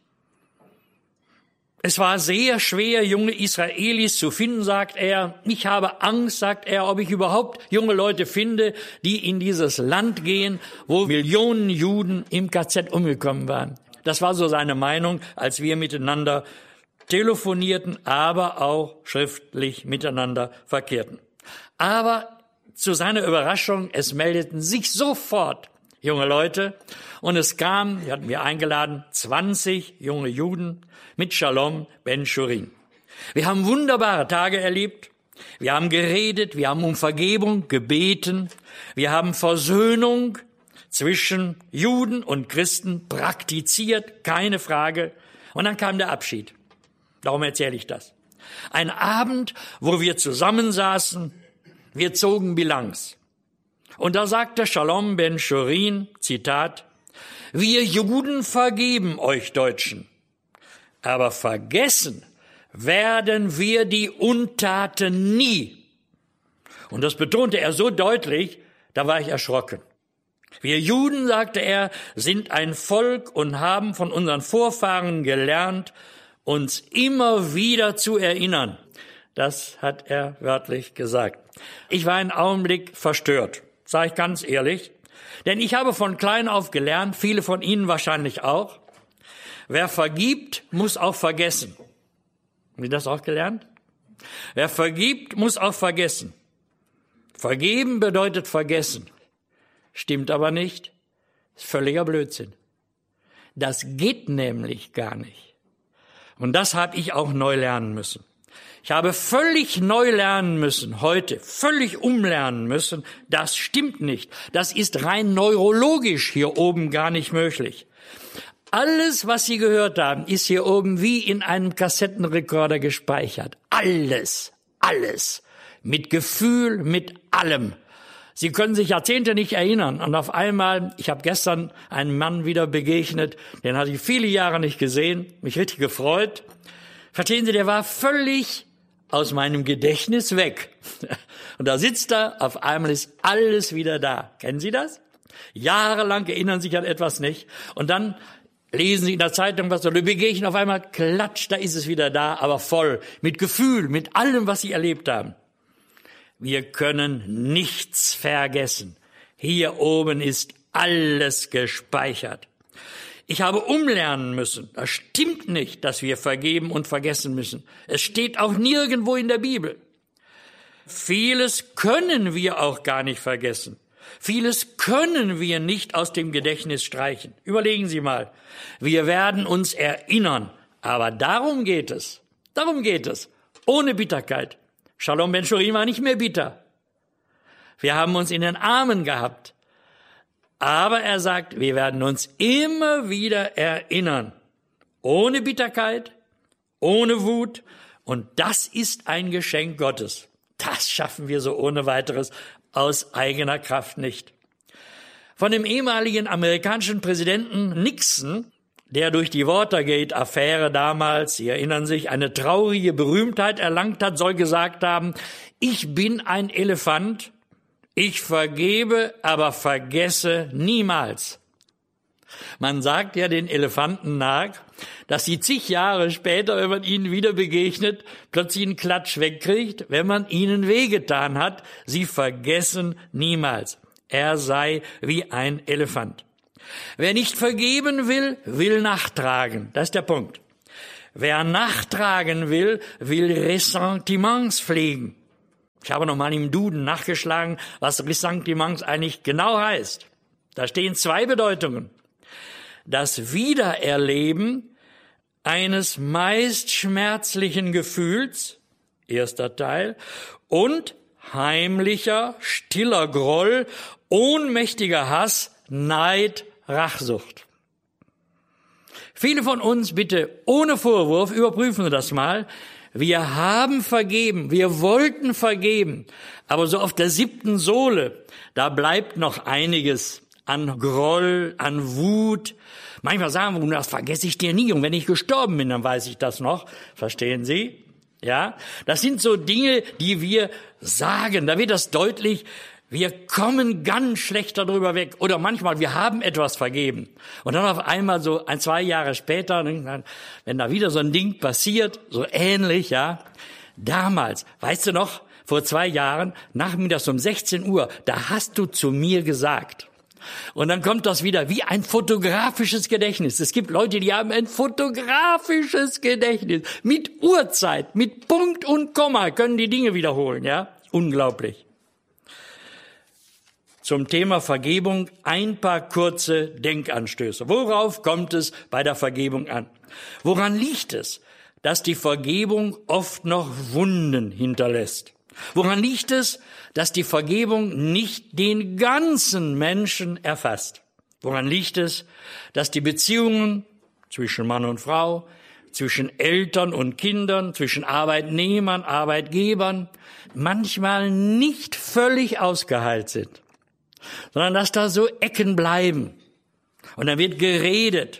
Es war sehr schwer, junge Israelis zu finden, sagt er. Ich habe Angst, sagt er, ob ich überhaupt junge Leute finde, die in dieses Land gehen, wo Millionen Juden im KZ umgekommen waren. Das war so seine Meinung, als wir miteinander telefonierten, aber auch schriftlich miteinander verkehrten. Aber zu seiner Überraschung, es meldeten sich sofort junge Leute und es kam, wir hatten wir eingeladen, 20 junge Juden mit Shalom Ben-Shurin. Wir haben wunderbare Tage erlebt, wir haben geredet, wir haben um Vergebung gebeten, wir haben Versöhnung zwischen Juden und Christen praktiziert, keine Frage. Und dann kam der Abschied. Darum erzähle ich das. Ein Abend, wo wir zusammensaßen, wir zogen Bilanz. Und da sagte Shalom Ben-Shurin, Zitat, wir Juden vergeben euch Deutschen, aber vergessen werden wir die Untaten nie. Und das betonte er so deutlich, da war ich erschrocken. Wir Juden, sagte er, sind ein Volk und haben von unseren Vorfahren gelernt, uns immer wieder zu erinnern. Das hat er wörtlich gesagt. Ich war einen Augenblick verstört, sage ich ganz ehrlich, denn ich habe von klein auf gelernt, viele von Ihnen wahrscheinlich auch, wer vergibt, muss auch vergessen. Haben Sie das auch gelernt? Wer vergibt, muss auch vergessen. Vergeben bedeutet vergessen. Stimmt aber nicht. Ist völliger Blödsinn. Das geht nämlich gar nicht. Und das habe ich auch neu lernen müssen. Ich habe völlig neu lernen müssen, heute, völlig umlernen müssen. Das stimmt nicht. Das ist rein neurologisch hier oben gar nicht möglich. Alles, was Sie gehört haben, ist hier oben wie in einem Kassettenrekorder gespeichert. Alles. Mit Gefühl, mit allem. Sie können sich Jahrzehnte nicht erinnern. Und auf einmal, ich habe gestern einen Mann wieder begegnet, den hatte ich viele Jahre nicht gesehen, mich richtig gefreut. Verstehen Sie, der war völlig aus meinem Gedächtnis weg. Und da sitzt er, auf einmal ist alles wieder da. Kennen Sie das? Jahrelang erinnern sich an etwas nicht. Und dann lesen Sie in der Zeitung was, oder begegnen auf einmal, klatsch, da ist es wieder da, aber voll, mit Gefühl, mit allem, was Sie erlebt haben. Wir können nichts vergessen. Hier oben ist alles gespeichert. Ich habe umlernen müssen. Das stimmt nicht, dass wir vergeben und vergessen müssen. Es steht auch nirgendwo in der Bibel. Vieles können wir auch gar nicht vergessen. Vieles können wir nicht aus dem Gedächtnis streichen. Überlegen Sie mal. Wir werden uns erinnern. Aber darum geht es. Darum geht es. Ohne Bitterkeit. Shalom Ben-Shurin war nicht mehr bitter. Wir haben uns in den Armen gehabt. Aber er sagt, wir werden uns immer wieder erinnern. Ohne Bitterkeit, ohne Wut. Und das ist ein Geschenk Gottes. Das schaffen wir so ohne weiteres aus eigener Kraft nicht. Von dem ehemaligen amerikanischen Präsidenten Nixon, der durch die Watergate-Affäre damals, Sie erinnern sich, eine traurige Berühmtheit erlangt hat, soll gesagt haben, ich bin ein Elefant, ich vergebe, aber vergesse niemals. Man sagt ja den Elefanten nach, dass sie zig Jahre später, wenn man ihnen wieder begegnet, plötzlich einen Klatsch wegkriegt, wenn man ihnen wehgetan hat. Sie vergessen niemals. er sei wie ein Elefant. Wer nicht vergeben will, will nachtragen. Das ist der Punkt. Wer nachtragen will, will Ressentiments pflegen. Ich habe nochmal im Duden nachgeschlagen, was Ressentiments eigentlich genau heißt. Da stehen 2 Bedeutungen. Das Wiedererleben eines meist schmerzlichen Gefühls, erster Teil, und heimlicher, stiller Groll, ohnmächtiger Hass, Neid, Rachsucht. Viele von uns, bitte ohne Vorwurf, überprüfen Sie das mal. Wir haben vergeben, wir wollten vergeben, aber so auf der 7. Sohle, da bleibt noch einiges an Groll, an Wut. Manchmal sagen wir, das vergesse ich dir nie, und wenn ich gestorben bin, dann weiß ich das noch. Verstehen Sie? Ja, das sind so Dinge, die wir sagen. Da wird das deutlich, wir kommen ganz schlecht darüber weg. Oder manchmal, wir haben etwas vergeben. Und dann auf einmal so 2 Jahre später, wenn da wieder so ein Ding passiert, so ähnlich, ja. Damals, weißt du noch, vor 2 Jahren, nachmittags um 16 Uhr, da hast du zu mir gesagt. Und dann kommt das wieder wie ein fotografisches Gedächtnis. Es gibt Leute, die haben ein fotografisches Gedächtnis. Mit Uhrzeit, mit Punkt und Komma können die Dinge wiederholen, ja. Unglaublich. Zum Thema Vergebung ein paar kurze Denkanstöße. Worauf kommt es bei der Vergebung an? Woran liegt es, dass die Vergebung oft noch Wunden hinterlässt? Woran liegt es, dass die Vergebung nicht den ganzen Menschen erfasst? Woran liegt es, dass die Beziehungen zwischen Mann und Frau, zwischen Eltern und Kindern, zwischen Arbeitnehmern, Arbeitgebern manchmal nicht völlig ausgeheilt sind, sondern dass da so Ecken bleiben und dann wird geredet?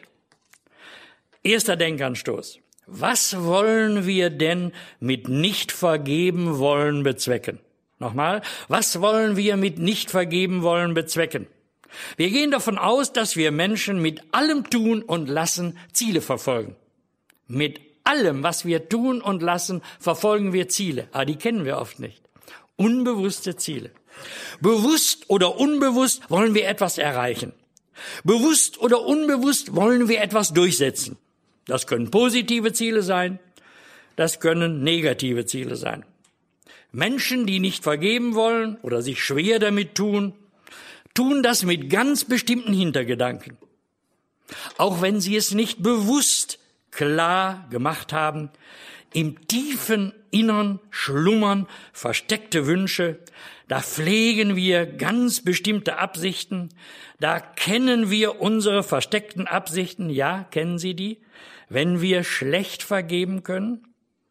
Erster Denkanstoß. Was wollen wir denn mit nicht vergeben wollen bezwecken? Nochmal, was wollen wir mit nicht vergeben wollen bezwecken? Wir gehen davon aus, dass wir Menschen mit allem Tun und Lassen Ziele verfolgen. Mit allem, was wir tun und lassen, verfolgen wir Ziele. Aber die kennen wir oft nicht. Unbewusste Ziele. Bewusst oder unbewusst wollen wir etwas erreichen. Bewusst oder unbewusst wollen wir etwas durchsetzen. Das können positive Ziele sein, das können negative Ziele sein. Menschen, die nicht vergeben wollen oder sich schwer damit tun, tun das mit ganz bestimmten Hintergedanken. Auch wenn sie es nicht bewusst klar gemacht haben, im tiefen Innern schlummern versteckte Wünsche, da pflegen wir ganz bestimmte Absichten, da kennen wir unsere versteckten Absichten, ja, kennen Sie die? Wenn wir schlecht vergeben können?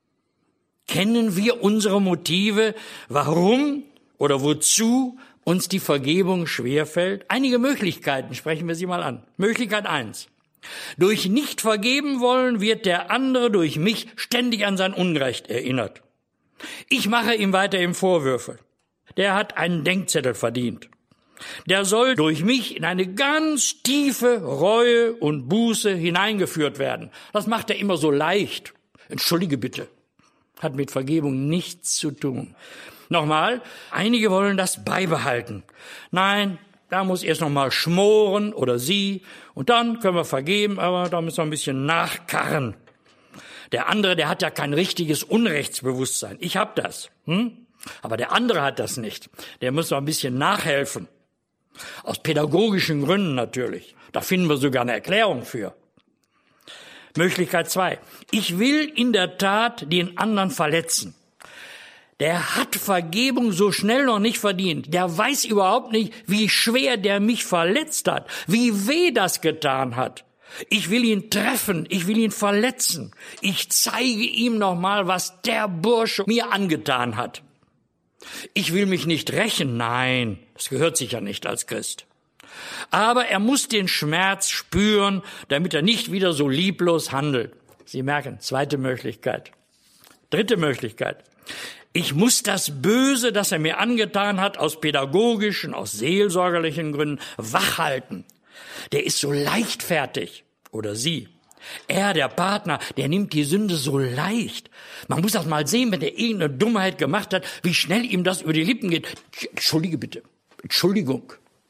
Kennen wir unsere Motive, warum oder wozu uns die Vergebung schwerfällt? Einige Möglichkeiten, sprechen wir sie mal an. Möglichkeit 1. Durch nicht vergeben wollen wird der andere durch mich ständig an sein Unrecht erinnert. Ich mache ihm weiterhin Vorwürfe. Der hat einen Denkzettel verdient. Der soll durch mich in eine ganz tiefe Reue und Buße hineingeführt werden. Das macht er immer so leicht. Entschuldige bitte. Hat mit Vergebung nichts zu tun. Nochmal, einige wollen das beibehalten. Nein, da muss erst nochmal schmoren oder sie und dann können wir vergeben, aber da müssen wir ein bisschen nachkarren. Der andere, der hat ja kein richtiges Unrechtsbewusstsein. Ich habe das. Aber der andere hat das nicht. Der muss noch ein bisschen nachhelfen. Aus pädagogischen Gründen natürlich. Da finden wir sogar eine Erklärung für. Möglichkeit 2. Ich will in der Tat den anderen verletzen. Der hat Vergebung so schnell noch nicht verdient. Der weiß überhaupt nicht, wie schwer der mich verletzt hat, wie weh das getan hat. Ich will ihn treffen, ich will ihn verletzen. Ich zeige ihm nochmal, was der Bursche mir angetan hat. Ich will mich nicht rächen, nein, das gehört sich ja nicht als Christ. Aber er muss den Schmerz spüren, damit er nicht wieder so lieblos handelt. Sie merken, 2. Möglichkeit. 3. Möglichkeit. Ich muss das Böse, das er mir angetan hat, aus pädagogischen, aus seelsorgerlichen Gründen wachhalten. Der ist so leichtfertig, oder sie. Er, der Partner, der nimmt die Sünde so leicht. Man muss das mal sehen, wenn er irgendeine Dummheit gemacht hat, wie schnell ihm das über die Lippen geht. Entschuldige bitte. Entschuldigung.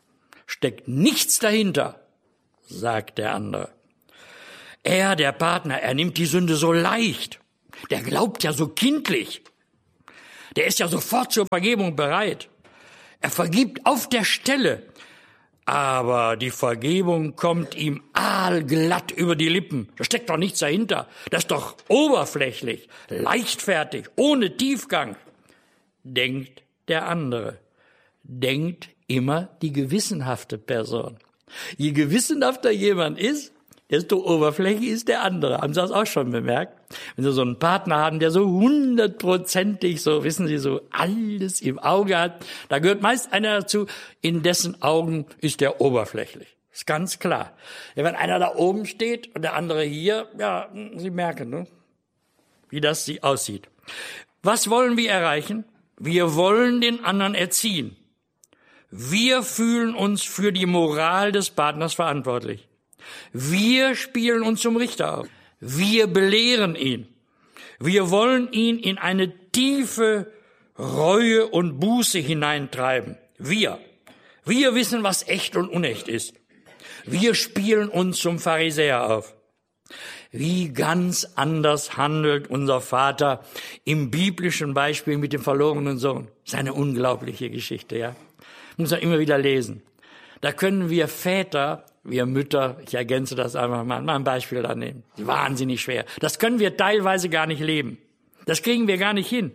steckt nichts dahinter, sagt der andere. Der Partner, er nimmt die Sünde so leicht. Der glaubt ja so kindlich. Der ist ja sofort zur Vergebung bereit. Er vergibt auf der Stelle. Aber die Vergebung kommt ihm aalglatt über die Lippen. Da steckt doch nichts dahinter. Das ist doch oberflächlich, leichtfertig, ohne Tiefgang. Denkt der andere. Denkt immer die gewissenhafte Person. Je gewissenhafter jemand ist, desto oberflächlich ist der andere. Haben Sie das auch schon bemerkt? Wenn Sie so einen Partner haben, der so 100%ig, so, wissen Sie, so alles im Auge hat, da gehört meist einer dazu, in dessen Augen ist der oberflächlich. Ist ganz klar. Ja, wenn einer da oben steht und der andere hier, ja, Sie merken, ne, wie das aussieht. Was wollen wir erreichen? Wir wollen den anderen erziehen. Wir fühlen uns für die Moral des Partners verantwortlich. Wir spielen uns zum Richter auf. Wir belehren ihn. Wir wollen ihn in eine tiefe Reue und Buße hineintreiben. Wir wissen, was echt und unecht ist. Wir spielen uns zum Pharisäer auf. Wie ganz anders handelt unser Vater im biblischen Beispiel mit dem verlorenen Sohn. Das ist eine unglaubliche Geschichte, ja. Muss man immer wieder lesen. Da können wir Väter, wir Mütter, ich ergänze das einfach mal ein Beispiel da nehmen. Wahnsinnig schwer. Das können wir teilweise gar nicht leben. Das kriegen wir gar nicht hin.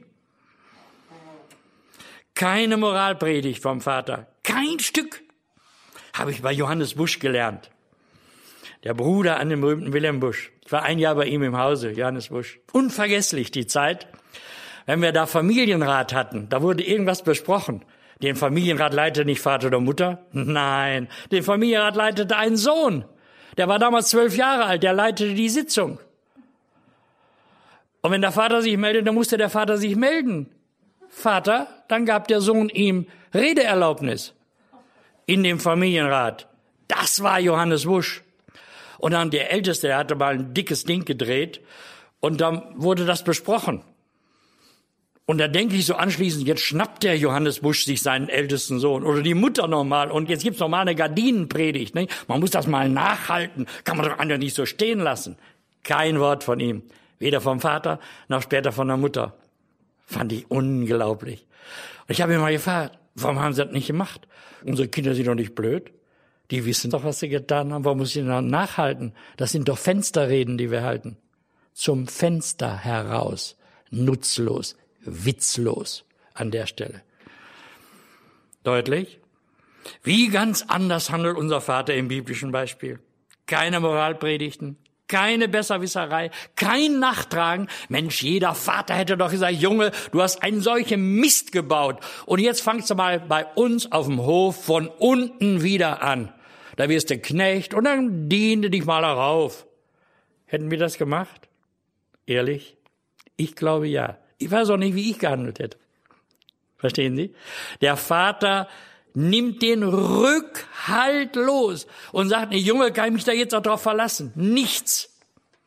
Keine Moralpredigt vom Vater. Kein Stück. Habe ich bei Johannes Busch gelernt. Der Bruder an dem berühmten Wilhelm Busch. Ich war ein Jahr bei ihm im Hause, Johannes Busch. Unvergesslich die Zeit, wenn wir da Familienrat hatten. Da wurde irgendwas besprochen. Den Familienrat leitete nicht Vater oder Mutter. Nein, den Familienrat leitete ein Sohn. Der war damals 12 Jahre alt, der leitete die Sitzung. Und wenn der Vater sich meldet, dann musste der Vater sich melden. Vater, dann gab der Sohn ihm Redeerlaubnis in dem Familienrat. Das war Johannes Busch. Und dann der Älteste, der hatte mal ein dickes Ding gedreht und dann wurde das besprochen. Und da denke ich so anschließend, jetzt schnappt der Johannes Busch sich seinen ältesten Sohn oder die Mutter nochmal und jetzt gibt's nochmal eine Gardinenpredigt. Ne? Man muss das mal nachhalten, kann man doch einfach nicht so stehen lassen. Kein Wort von ihm, weder vom Vater noch später von der Mutter. Fand ich unglaublich. Und ich habe ihn mal gefragt, warum haben sie das nicht gemacht? Unsere Kinder sind doch nicht blöd. Die wissen doch, was sie getan haben. Warum muss ich dann nachhalten? Das sind doch Fensterreden, die wir halten. Zum Fenster heraus. Nutzlos. Witzlos an der Stelle. Deutlich? Wie ganz anders handelt unser Vater im biblischen Beispiel. Keine Moralpredigten, keine Besserwisserei, kein Nachtragen. Mensch, jeder Vater hätte doch gesagt, Junge, du hast einen solchen Mist gebaut. Und jetzt fangst du mal bei uns auf dem Hof von unten wieder an. Da wirst du Knecht und dann diene dich mal darauf. Hätten wir das gemacht? Ehrlich? Ich glaube ja. Ich weiß auch nicht, wie ich gehandelt hätte. Verstehen Sie? Der Vater nimmt den Rückhalt los und sagt, nee, Junge, kann ich mich da jetzt auch drauf verlassen? Nichts.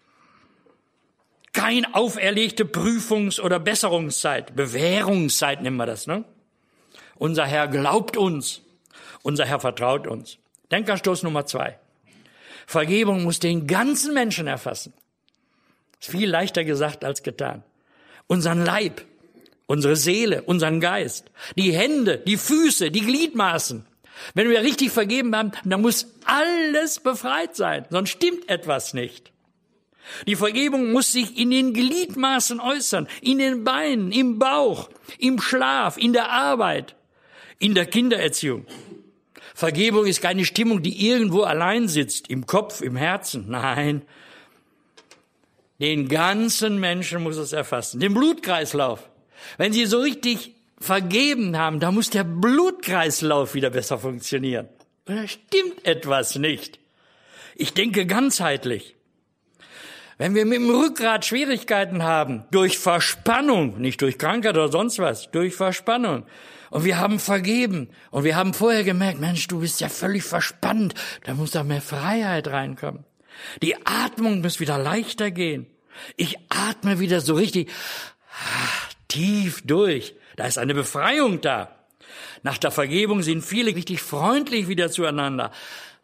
Kein auferlegte Prüfungs- oder Besserungszeit. Bewährungszeit nennen wir das, ne? Unser Herr glaubt uns. Unser Herr vertraut uns. Denkanstoß Nummer 2. Vergebung muss den ganzen Menschen erfassen. Ist viel leichter gesagt als getan. Unseren Leib, unsere Seele, unseren Geist, die Hände, die Füße, die Gliedmaßen. Wenn wir richtig vergeben haben, dann muss alles befreit sein, sonst stimmt etwas nicht. Die Vergebung muss sich in den Gliedmaßen äußern, in den Beinen, im Bauch, im Schlaf, in der Arbeit, in der Kindererziehung. Vergebung ist keine Stimmung, die irgendwo allein sitzt, im Kopf, im Herzen. Nein. Den ganzen Menschen muss es erfassen. Den Blutkreislauf. Wenn Sie so richtig vergeben haben, da muss der Blutkreislauf wieder besser funktionieren. Und da stimmt etwas nicht. Ich denke ganzheitlich. Wenn wir mit dem Rückgrat Schwierigkeiten haben, durch Verspannung, nicht durch Krankheit oder sonst was, durch Verspannung, und wir haben vergeben, und wir haben vorher gemerkt, Mensch, du bist ja völlig verspannt, da muss da mehr Freiheit reinkommen. Die Atmung muss wieder leichter gehen. Ich atme wieder so richtig tief durch. Da ist eine Befreiung da. Nach der Vergebung sind viele richtig freundlich wieder zueinander.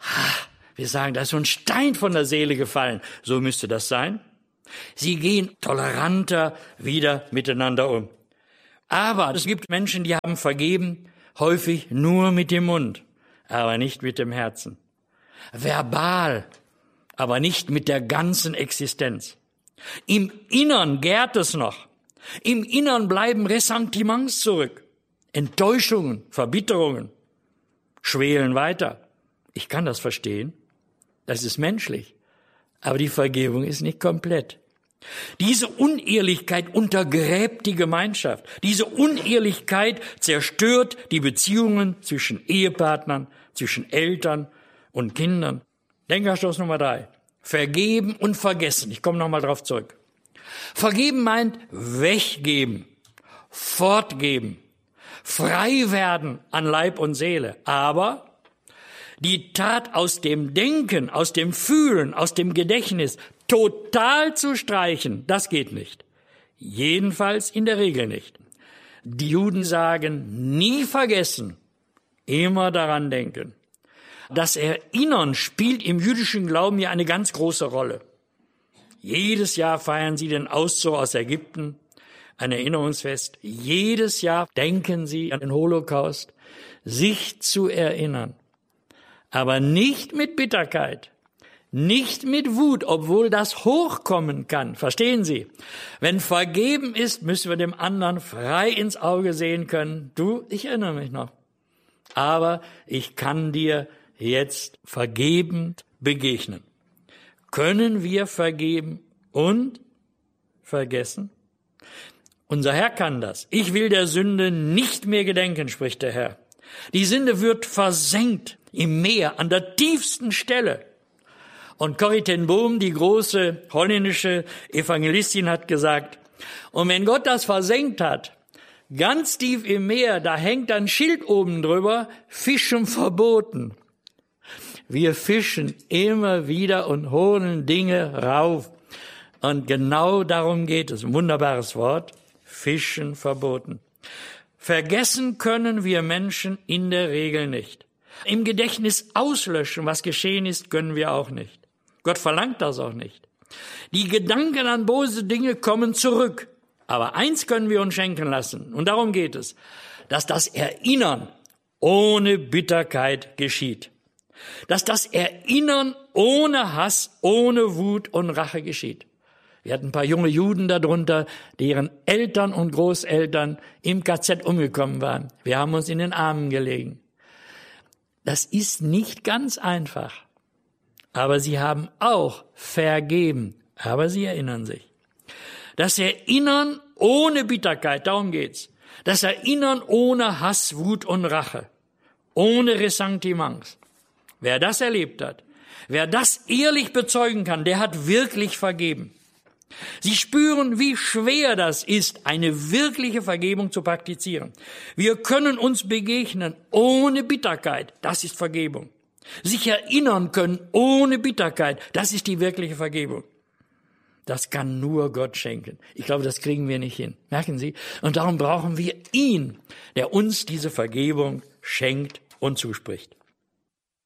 Wir sagen, da ist so ein Stein von der Seele gefallen. So müsste das sein. Sie gehen toleranter wieder miteinander um. Aber es gibt Menschen, die haben vergeben, häufig nur mit dem Mund, aber nicht mit dem Herzen. Verbal, aber nicht mit der ganzen Existenz. Im Innern gärt es noch. Im Innern bleiben Ressentiments zurück. Enttäuschungen, Verbitterungen schwelen weiter. Ich kann das verstehen. Das ist menschlich. Aber die Vergebung ist nicht komplett. Diese Unehrlichkeit untergräbt die Gemeinschaft. Diese Unehrlichkeit zerstört die Beziehungen zwischen Ehepartnern, zwischen Eltern und Kindern. Denkanstoß Nummer 3. Vergeben und vergessen. Ich komme nochmal drauf zurück. Vergeben meint weggeben, fortgeben, frei werden an Leib und Seele. Aber die Tat aus dem Denken, aus dem Fühlen, aus dem Gedächtnis total zu streichen, das geht nicht. Jedenfalls in der Regel nicht. Die Juden sagen, nie vergessen, immer daran denken. Das Erinnern spielt im jüdischen Glauben ja eine ganz große Rolle. Jedes Jahr feiern sie den Auszug aus Ägypten, ein Erinnerungsfest. Jedes Jahr denken sie an den Holocaust, sich zu erinnern. Aber nicht mit Bitterkeit, nicht mit Wut, obwohl das hochkommen kann. Verstehen Sie? Wenn vergeben ist, müssen wir dem anderen frei ins Auge sehen können. Du, ich erinnere mich noch. Aber ich kann dir jetzt vergebend begegnen. Können wir vergeben und vergessen? Unser Herr kann das. Ich will der Sünde nicht mehr gedenken, spricht der Herr. Die Sünde wird versenkt im Meer, an der tiefsten Stelle. Und Corrie ten Boom, die große holländische Evangelistin, hat gesagt, und wenn Gott das versenkt hat, ganz tief im Meer, da hängt ein Schild oben drüber, Fischen verboten. Wir fischen immer wieder und holen Dinge rauf. Und genau darum geht es. Ein wunderbares Wort. Fischen verboten. Vergessen können wir Menschen in der Regel nicht. Im Gedächtnis auslöschen, was geschehen ist, können wir auch nicht. Gott verlangt das auch nicht. Die Gedanken an böse Dinge kommen zurück. Aber eins können wir uns schenken lassen. Und darum geht es. Dass das Erinnern ohne Bitterkeit geschieht. Dass das Erinnern ohne Hass, ohne Wut und Rache geschieht. Wir hatten ein paar junge Juden darunter, deren Eltern und Großeltern im KZ umgekommen waren. Wir haben uns in den Armen gelegen. Das ist nicht ganz einfach. Aber sie haben auch vergeben. Aber sie erinnern sich. Das Erinnern ohne Bitterkeit, darum geht's. Das Erinnern ohne Hass, Wut und Rache. Ohne Ressentiments. Wer das erlebt hat, wer das ehrlich bezeugen kann, der hat wirklich vergeben. Sie spüren, wie schwer das ist, eine wirkliche Vergebung zu praktizieren. Wir können uns begegnen ohne Bitterkeit, das ist Vergebung. Sich erinnern können ohne Bitterkeit, das ist die wirkliche Vergebung. Das kann nur Gott schenken. Ich glaube, das kriegen wir nicht hin. Merken Sie? Und darum brauchen wir ihn, der uns diese Vergebung schenkt und zuspricht.